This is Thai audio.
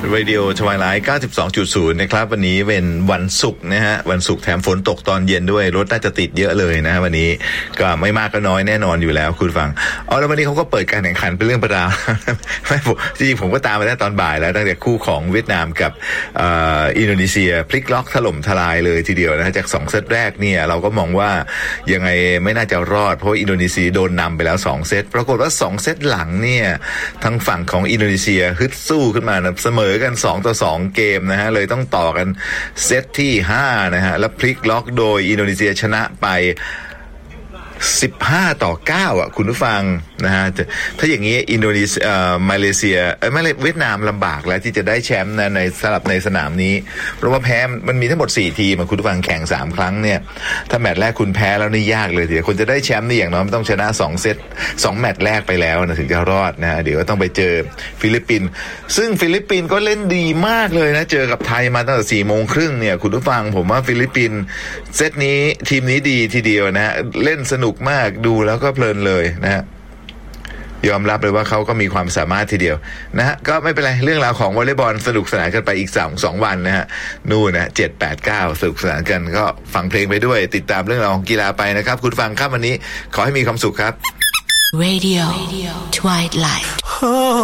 Radio Twilight 92.0 นะครับวันนี้เป็นวันศุกร์นะฮะวันศุกร์แถมฝนตกตอนเย็นด้วยรถน่าจะติดเยอะเลยนะวันนี้ก็ไม่มากก็น้อยแน่นอนอยู่แล้วคุณฟังแล้ววันนี้เขาก็เปิดการแข่งขันเป็นเรื่องเป็นราวไม่จริงผมก็ตามมาได้ตอนบ่ายแล้วตั้งแต่คู่ของเวียดนามกับอินโดนีเซียพลิกล็อกถล่มทลายเลยทีเดียวนะจาก2เซตแรกเนี่ยเราก็มองว่ายังไงไม่น่าจะรอดเพราะอินโดนีเซียโดนนำไปแล้ว2เซตปรากฏว่า2เซตหลังเนี่ยทางฝั่งของอินโดนีเซียฮึดสู้ขึ้นมานะเสมอกัน2-2เกมนะฮะเลยต้องต่อกันเซตที่5นะฮะแล้วพลิกล็อกโดยอินโดนีเซียชนะไป15-9อ่ะคุณผู้ฟังนะฮะถ้าอย่างนี้อินโดนีเซียมาเลเซียเวียดนามลำบากแล้วที่จะได้แชมป์นะในสลับในสนามนี้เพราะว่าแพ้มันมีทั้งหมด4ทีมคุณผู้ฟังแข่ง3ครั้งเนี่ยถ้าแมตช์แรกคุณแพ้แล้วนี่ยากเลยทีเดียวคนจะได้แชมป์นี่อย่างน้อยต้องชนะ2เซต2แมตช์แรกไปแล้วนะถึงจะรอดนะเดี๋ยวต้องไปเจอฟิลิปปินส์ซึ่งฟิลิปปินส์ก็เล่นดีมากเลยนะเจอกับไทยมาตั้งแต่ 4:30 เนี่ยคุณผู้ฟังผมว่าฟิลิปปินส์เซตนี้ทีมนี้ดีทีเดียวนะเล่นสนุกมากดูแล้วก็เพลินเลยนะฮะยอมรับเลยว่าเขาก็มีความสามารถทีเดียวนะฮะก็ไม่เป็นไรเรื่องราวของวอลเลย์บอลสนุกสนานกันไปอีก2วันนะฮะนู่นนะ7 8 9สนุกสนานกันก็ฟังเพลงไปด้วยติดตามเรื่องราวของกีฬาไปนะครับคุณฟังครับวันนี้ขอให้มีความสุขครับ Radio Twilight